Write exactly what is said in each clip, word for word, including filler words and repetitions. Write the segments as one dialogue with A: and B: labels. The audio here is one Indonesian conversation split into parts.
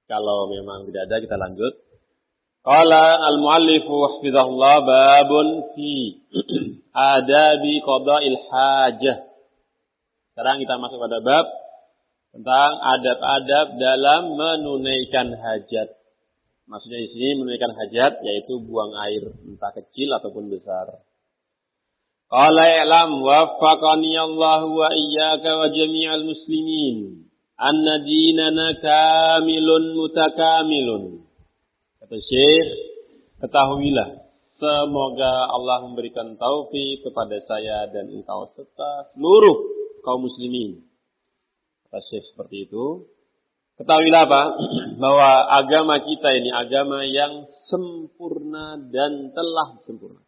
A: Kalau memang tidak ada, kita lanjut. Qala al-muallifu hafizahullah babun fi adabi qada'il hajah. Sekarang kita masuk pada bab tentang adab-adab dalam menunaikan hajat. Maksudnya di sini menunaikan hajat yaitu buang air entah kecil ataupun besar. Qala i'lam waffaqani Allah wa iyyaka wa jami'al muslimin anna dinana kamilun mutakamilun. Kata Syekh, ketahuilah semoga Allah memberikan taufik kepada saya dan engkau serta seluruh kaum muslimin. Kata Syekh seperti itu. Ketahuilah apa? Bahwa agama kita ini agama yang sempurna dan telah sempurna.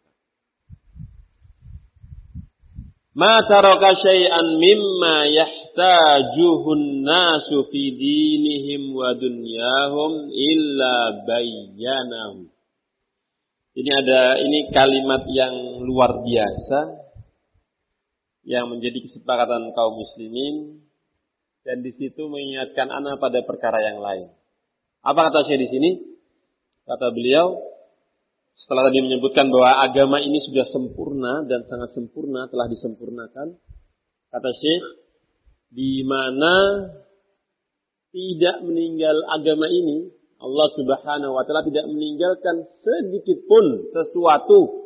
A: Ma taraka syai'an mimma yahtajuhun nasu fi dinihim wa dunyahum illa bayyanahu. Ini ada ini kalimat yang luar biasa yang menjadi kesepakatan kaum muslimin. Dan di situ mengingatkan ana pada perkara yang lain. Apa kata Syekh di sini? Kata beliau, setelah tadi menyebutkan bahwa agama ini sudah sempurna dan sangat sempurna, telah disempurnakan. Kata Syekh, di mana tidak meninggal agama ini, Allah Subhanahu wa taala tidak meninggalkan sedikit pun sesuatu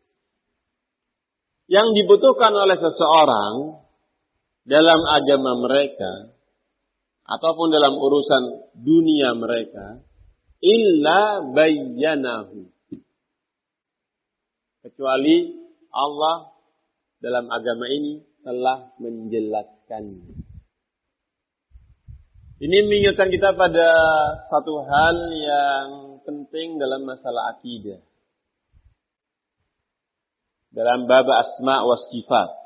A: yang dibutuhkan oleh seseorang dalam agama mereka ataupun dalam urusan dunia mereka illa bayyanahu, kecuali Allah dalam agama ini telah menjelaskan. Ini mengingatkan kita pada satu hal yang penting dalam masalah akidah, dalam bab asma wa sifat.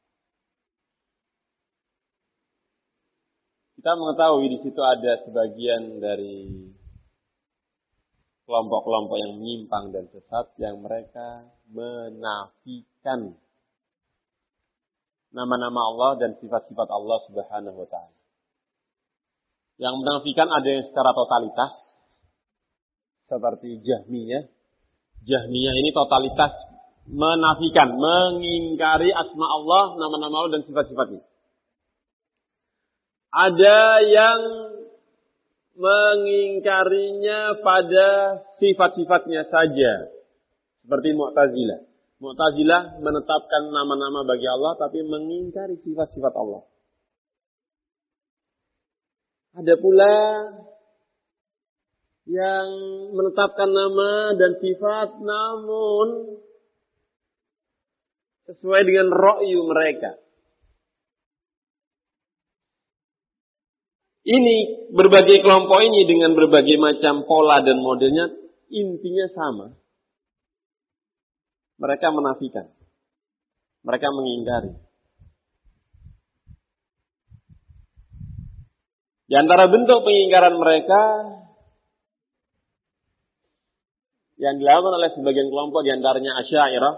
A: Kita mengetahui di situ ada sebagian dari kelompok-kelompok yang menyimpang dan sesat yang mereka menafikan nama-nama Allah dan sifat-sifat Allah Subhanahu wa taala. Yang menafikan ada yang secara totalitas seperti Jahmiyah. Jahmiyah ini totalitas menafikan, mengingkari asma Allah, nama-nama Allah dan sifat-sifatnya. Ada yang mengingkarinya pada sifat-sifatnya saja. Seperti Mu'tazilah. Mu'tazilah menetapkan nama-nama bagi Allah tapi mengingkari sifat-sifat Allah. Ada pula yang menetapkan nama dan sifat namun sesuai dengan ra'yu mereka. Ini berbagai kelompok ini dengan berbagai macam pola dan modelnya intinya sama. Mereka menafikan. Mereka mengingkari. Di antara bentuk pengingkaran mereka yang dilakukan oleh sebagian kelompok di antaranya Asy'ariyah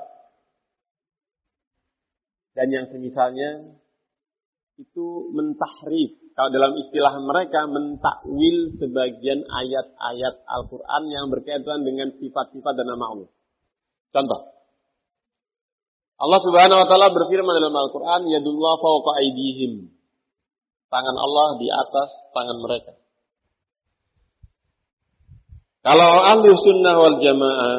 A: dan yang semisalnya itu mentahrif. Kalau dalam istilah mereka mentakwil sebagian ayat-ayat Al-Quran yang berkaitan dengan sifat-sifat dan nama Allah. Contoh. Allah Subhanahu wa taala berfirman dalam Al-Quran, yadullah fawqa aydihim. Tangan Allah di atas tangan mereka. Kalau ahlu sunnah wal jamaah,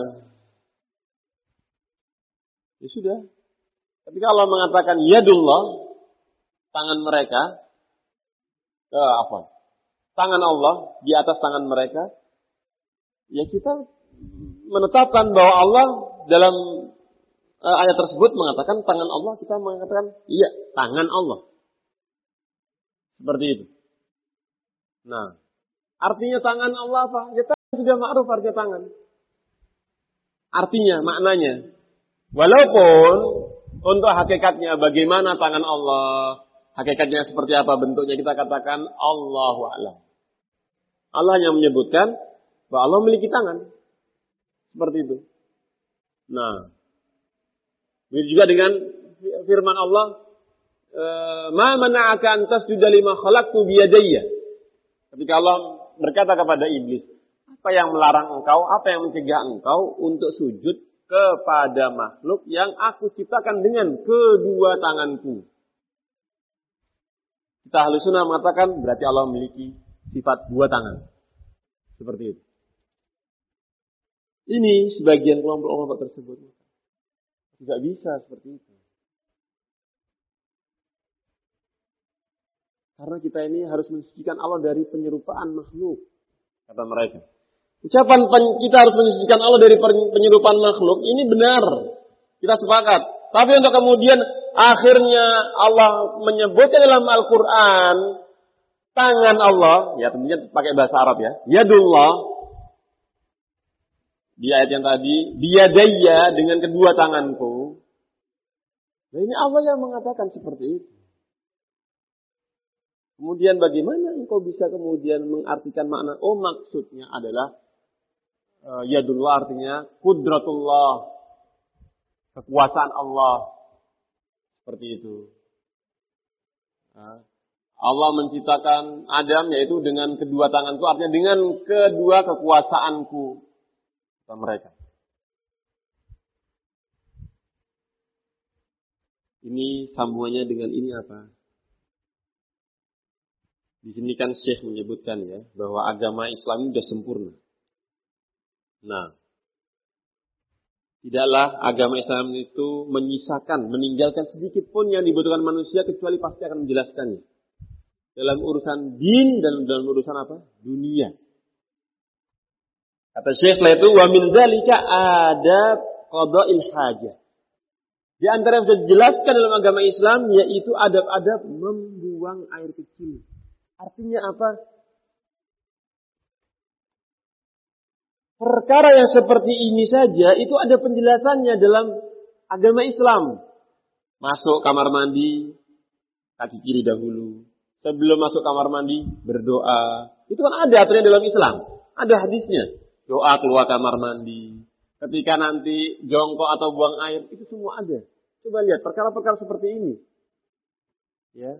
A: ya sudah. Ketika Allah mengatakan yadullah, tangan mereka, eh, apa? Tangan Allah di atas tangan mereka, ya kita menetapkan bahwa Allah dalam eh, ayat tersebut mengatakan tangan Allah, kita mengatakan iya, tangan Allah. Seperti itu. Nah, artinya tangan Allah apa? Ya tangan sudah ma'ruf artinya tangan. Artinya, maknanya. Walaupun untuk hakikatnya bagaimana tangan Allah, hakikatnya seperti apa bentuknya, kita katakan Allahu a'lam. Allah yang menyebutkan bahwa Allah memiliki tangan. Seperti itu. Nah, begitu juga dengan firman Allah, ma mana'aka an tasjuda lima khalaqtu biyadayya. Ketika Allah berkata kepada iblis, apa yang melarang engkau, apa yang mencegah engkau untuk sujud kepada makhluk yang aku ciptakan dengan kedua tanganku. Kita ahli sunnah mengatakan berarti Allah memiliki sifat dua tangan. Seperti itu. Ini sebagian kelompok-kelompok tersebut. Tidak bisa seperti itu. Karena kita ini harus mensucikan Allah dari penyerupaan makhluk. Kata mereka. Ucapan kita harus mensucikan Allah dari penyerupaan makhluk. Ini benar. Kita sepakat. Tapi untuk kemudian akhirnya Allah menyebutkan dalam Al-Quran. Tangan Allah. Ya tentunya pakai bahasa Arab ya. Yadullah. Di ayat yang tadi. Biyadayya dengan kedua tanganku. Nah ini Allah yang mengatakan seperti itu. Kemudian bagaimana engkau bisa kemudian mengartikan makna, oh maksudnya adalah uh, yadullah artinya kudratullah, kekuasaan Allah. Seperti itu. Nah, Allah menciptakan Adam yaitu dengan kedua tanganku, artinya dengan kedua kekuasaanku. Kata mereka. Ini sambungannya dengan ini apa? Di sini kan Syekh menyebutkan ya, bahwa agama Islam ini sudah sempurna. Nah, tidaklah agama Islam itu menyisakan, meninggalkan sedikit pun yang dibutuhkan manusia, kecuali pasti akan menjelaskannya. Dalam urusan din dan dalam urusan apa? Dunia. Kata Syekh setelah itu, wa min dzalika adab qada'il hajah. Di antara yang sudah dijelaskan dalam agama Islam, yaitu adab-adab membuang air kecil. Artinya apa? Perkara yang seperti ini saja itu ada penjelasannya dalam agama Islam. Masuk kamar mandi, kaki kiri dahulu. Sebelum masuk kamar mandi, berdoa. Itu kan ada aturan dalam Islam. Ada hadisnya. Doa keluar kamar mandi. Ketika nanti jongkok atau buang air, itu semua ada. Coba lihat perkara-perkara seperti ini. Ya.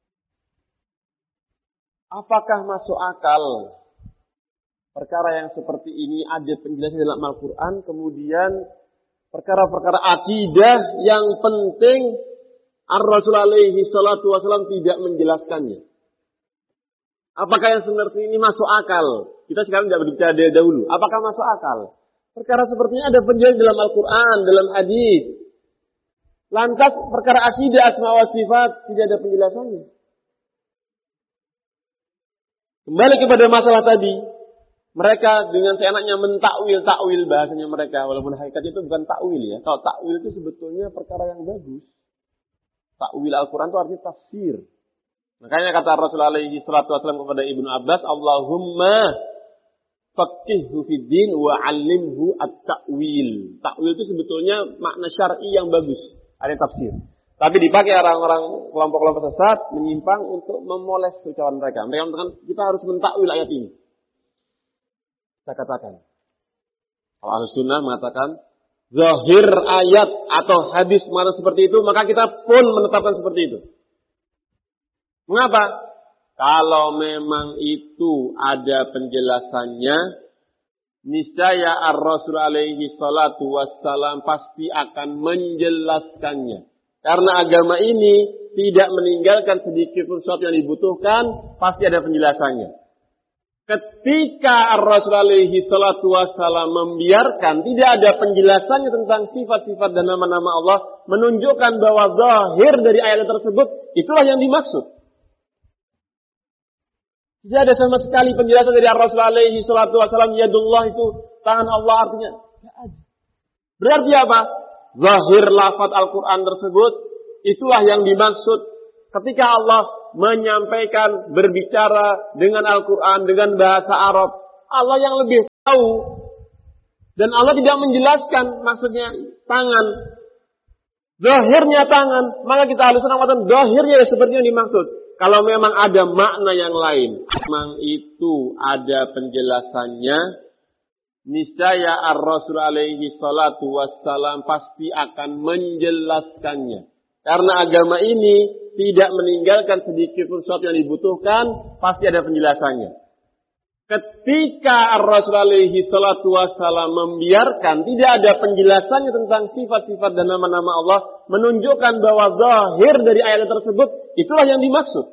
A: Apakah masuk akal perkara yang seperti ini ada penjelasan dalam Al-Quran, kemudian perkara-perkara akidah yang penting Ar-Rasul alaihi salatu wasallam tidak menjelaskannya? Apakah yang seperti ini masuk akal? Kita sekarang tidak berbicara dahulu. Apakah masuk akal? Perkara seperti ini ada penjelasan dalam Al-Quran, dalam hadis. Lantas perkara akidah asma wa sifat tidak ada penjelasannya. Kembali kepada masalah tadi, mereka dengan seenaknya mentakwil-takwil bahasanya mereka, walaupun hakikatnya itu bukan takwil ya. Kalau takwil itu sebetulnya perkara yang bagus. Takwil Al-Quran itu artinya tafsir. Makanya kata Rasulullah alaihi salatu wasallam kepada Ibnu Abbas, Allahumma faqihhu fid din wa 'allimhu at-ta'wil. Takwil itu sebetulnya makna syar'i yang bagus, ada tafsir. Tapi dipakai orang-orang kelompok-kelompok sesat menyimpang untuk memoles ucapan mereka. Mereka mengatakan kita harus mentakwil ayat ini. Saya katakan, kalau Ahlussunnah mengatakan zahir ayat atau hadis mana seperti itu, maka kita pun menetapkan seperti itu. Mengapa? Kalau memang itu ada penjelasannya, niscaya Ar-Rasul alaihi salatu wassalam pasti akan menjelaskannya. Karena agama ini tidak meninggalkan sedikit pun sesuatu yang dibutuhkan, pasti ada penjelasannya. Ketika Ar-Rasul alaihi salatu wassalam membiarkan, tidak ada penjelasannya tentang sifat-sifat dan nama-nama Allah, menunjukkan bahwa zahir dari ayat tersebut, itulah yang dimaksud. Tidak ada sama sekali penjelasan dari Ar-Rasul alaihi salatu wassalam, yadullah itu tangan Allah artinya. Berarti apa? Zahir lafaz Al-Quran tersebut, itulah yang dimaksud ketika Allah menyampaikan, berbicara dengan Al-Quran, dengan bahasa Arab. Allah yang lebih tahu. Dan Allah tidak menjelaskan maksudnya tangan. Zahirnya tangan. Maka kita harus mengatakan zahirnya seperti yang dimaksud. Kalau memang ada makna yang lain, memang itu ada penjelasannya, niscaya Ar-Rasul alaihi salatu wassalam pasti akan menjelaskannya. Karena agama ini tidak meninggalkan sedikit pun sesuatu yang dibutuhkan, pasti ada penjelasannya. Ketika Rasulullah alaihi salatu wassalam membiarkan, tidak ada penjelasannya tentang sifat-sifat dan nama-nama Allah, menunjukkan bahwa zahir dari ayat tersebut, itulah yang dimaksud.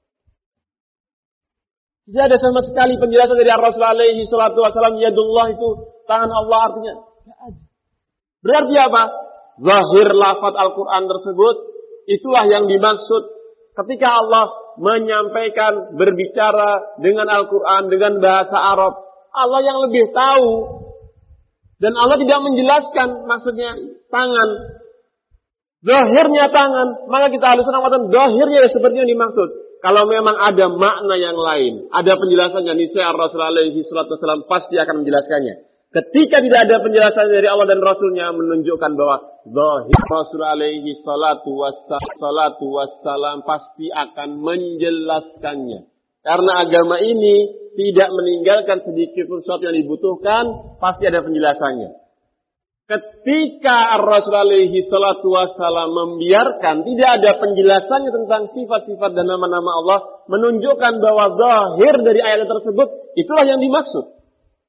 A: Tidak ada sama sekali penjelasan dari Rasulullah alaihi salatu wassalam, yadullah itu tangan Allah, artinya tidak ada. Berarti apa? Zahir lafaz Al-Quran tersebut, itulah yang dimaksud ketika Allah menyampaikan, berbicara dengan Al-Quran, dengan bahasa Arab. Allah yang lebih tahu. Dan Allah tidak menjelaskan maksudnya tangan. Zahirnya tangan. Maka kita harus mengatakan zahirnya seperti yang dimaksud. Kalau memang ada makna yang lain, ada penjelasannya, niscaya Rasulullah alaihi wasallam pasti akan menjelaskannya. Ketika tidak ada penjelasan dari Allah dan Rasulnya, menunjukkan bahwa zahir Rasulullah alaihi salatu wassalam pasti akan menjelaskannya. Karena agama ini tidak meninggalkan sedikit pun sesuatu yang dibutuhkan, pasti ada penjelasannya. Ketika Rasulullah alaihi salatu wassalam membiarkan, tidak ada penjelasannya tentang sifat-sifat dan nama-nama Allah, menunjukkan bahwa zahir dari ayat tersebut, itulah yang dimaksud.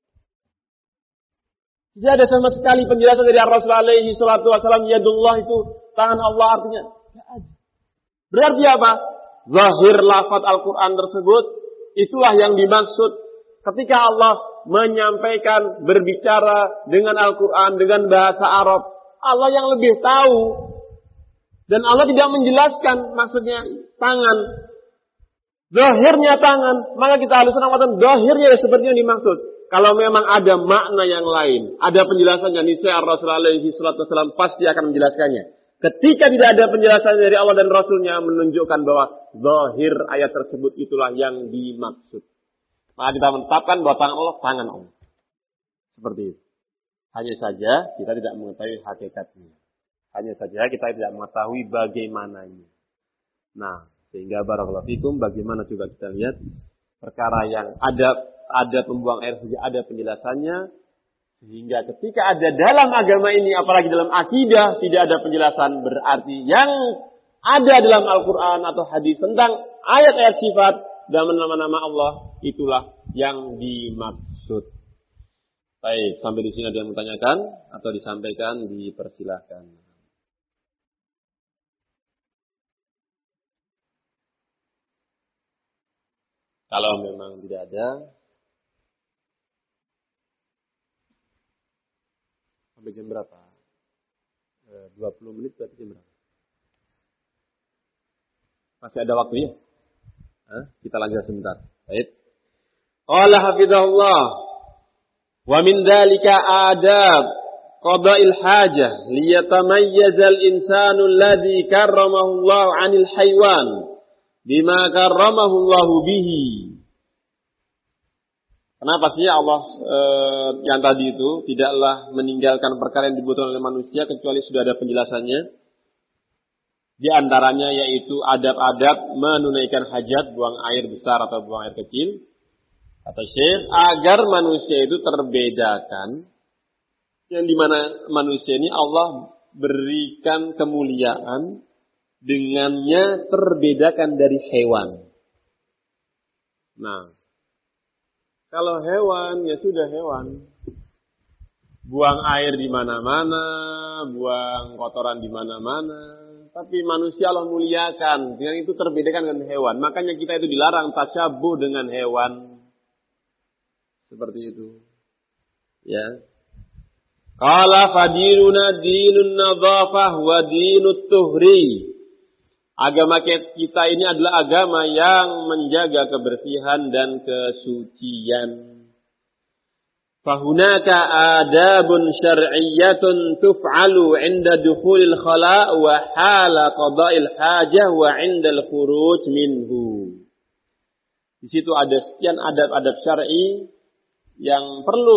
A: Tidak ada sama sekali penjelasan dari Rasulullah alaihi salatu wassalam, yadullah itu tangan Allah, artinya tidak ada. Berarti apa? Zahir lafaz Al-Quran tersebut, itulah yang dimaksud ketika Allah menyampaikan, berbicara dengan Al-Quran, dengan bahasa Arab. Allah yang lebih tahu. Dan Allah tidak menjelaskan maksudnya tangan. Zahirnya tangan. Maka kita harus mengatakan zahirnya seperti yang dimaksud. Kalau memang ada makna yang lain, ada penjelasannya, niscaya Rasulullah alaihi wasallam pasti akan menjelaskannya. Ketika tidak ada penjelasan dari Allah dan Rasulnya, menunjukkan bahwa zahir ayat tersebut itulah yang dimaksud. Maka kita menetapkan bahwa tangan Allah, tangan Allah. Seperti itu. Hanya saja kita tidak mengetahui hakikatnya. Hanya saja kita tidak mengetahui bagaimananya. Nah, sehingga barakallahu fikum, bagaimana juga kita lihat perkara yang ada ada pembuang air saja ada penjelasannya, sehingga ketika ada dalam agama ini, apalagi dalam akidah, tidak ada penjelasan, berarti yang ada dalam Al-Quran atau hadis tentang ayat-ayat sifat dan nama-nama Allah, itulah yang dimaksud. Baik, sampai di sini ada yang menanyakan atau disampaikan, dipersilahkan. Kalau memang tidak ada, sampai jam berapa? dua puluh menit berarti jam berapa? Masih ada waktunya? Hah? Kita lanjut sebentar. Baik. Qala hafizahullah. Wa min dzalika adab qada'il hajah liyatamayyazal insanu alladhi karramahu Allah 'anil haywan bima karramahu Allah bihi. Kenapa sih Allah e, yang tadi itu tidaklah meninggalkan perkara yang dibutuhkan oleh manusia kecuali sudah ada penjelasannya? Di antaranya yaitu adab-adab menunaikan hajat, buang air besar atau buang air kecil. Kata Syekh, agar manusia itu terbedakan, yang dimana manusia ini Allah berikan kemuliaan, dengannya terbedakan dari hewan. Nah, kalau hewan, ya sudah hewan. Buang air di mana-mana, buang kotoran di mana-mana. Tapi manusia Allah muliakan. Dengan itu terbedakan dengan hewan. Makanya kita itu dilarang tasyabuh dengan hewan. Seperti itu. Ya. Qala fadiluna dinun nadhafah wa dinut tuhri. Agama kita ini adalah agama yang menjaga kebersihan dan kesucian. Fahunaka adabun syar'iyyatun tuf'alu 'inda dukhulil khala' wa hala qada'il hajah wa 'indal khuruj minhu. Di situ ada sekian adab-adab syar'i yang perlu